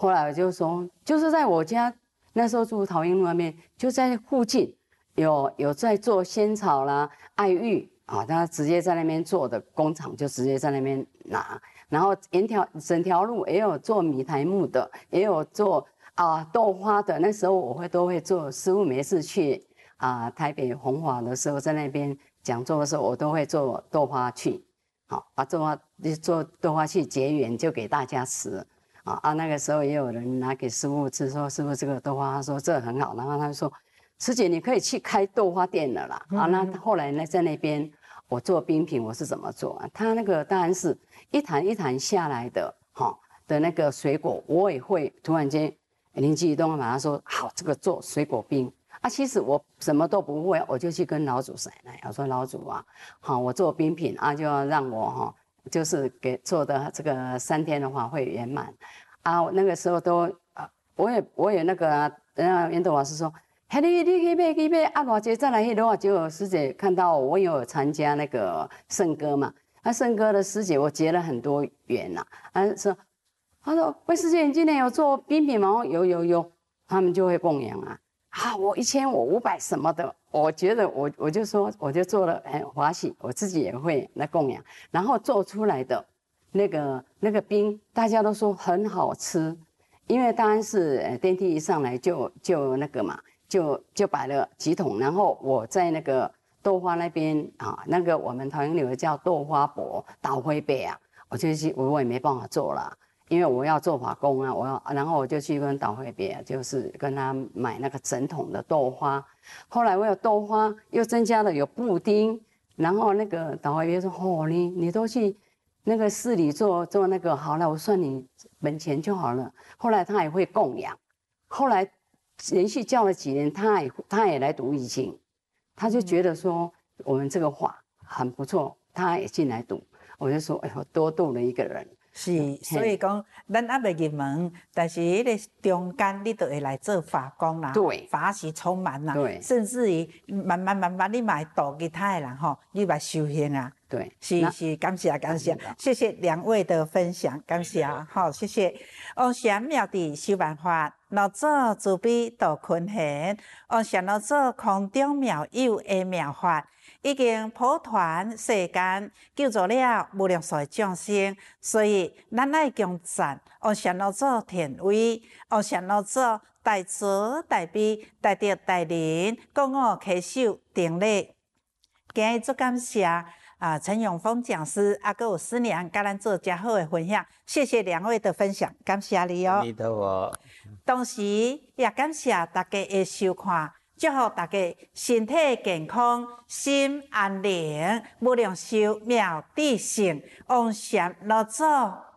后来我就说，就是在我家那时候住桃园路那边，就在附近有在做仙草啦、爱玉啊，他直接在那边做的工厂，就直接在那边拿。然后整条路也有做米苔木的，也有做豆花的。那时候都会做，师傅每次去台北弘华的时候，在那边讲座的时候，我都会做豆花去，好把做豆花去结缘，就给大家吃。那个时候也有人拿给师傅吃，说师傅这个豆花，他说这很好，然后他就说师姐你可以去开豆花店了啦。那后来呢，在那边我做冰品，我是怎么做啊？他那个当然是一坛一坛下来的，的那个水果，我也会突然间灵机一动，马上说好，这个做水果冰。其实我什么都不会，我就去跟老祖奶奶，我说老祖啊，我做冰品就要让我就是给做的这个3天的话会圆满那个时候都我也那个人家圆斗法师说，嘿你去买偌济再来迄结果师姐看到我有参加那个圣歌嘛，圣歌的师姐我结了很多缘呐，他说魏师姐你今年有做冰品吗？有，他们就会供养我1000我500什么的，我觉得我就说我就做了很欢喜，我自己也会来供养，然后做出来的那个冰，大家都说很好吃，因为当然是电梯一上来就那个嘛，就摆了几桶，然后我在那个豆花那边那个我们桃园有个叫豆花伯倒灰杯我也没办法做了。因为我要做法工然后我就去跟导会别，就是跟他买那个整桶的豆花。后来我有豆花，又增加了有布丁，然后那个导会别说：“你都去那个市里做那个好了，我算你本钱就好了。”后来他也会供养，后来连续教了几年，他也来读易经，他就觉得说我们这个法很不错，他也进来读，我就说：“哎呦，多度了一个人。” 是，所以讲，咱还未入门，但是迄个中间你就会来做法工啦， 对， 法喜充满啦， 对， 甚至于慢慢你嘛会度其他的人你嘛修行啊， 对， 是，感谢，谢谢2位的分享，感谢谢谢。王禅妙智修万法，老祖慈悲度群贤，王禅老祖空中妙有的妙法。已经普传世间，救助了无量数众生，所以咱爱敬赞王禅老祖田威，王禅老祖大慈大悲大德大仁，共我携手顶礼。今日足感谢陈永峰讲师，还有师娘甲咱做遮好的分享，谢谢2位的分享，感谢你哦。 阿弥陀佛。 同时也感谢大家的收看。祝福大家身体健康，心安宁，无量寿妙智胜，王禅老祖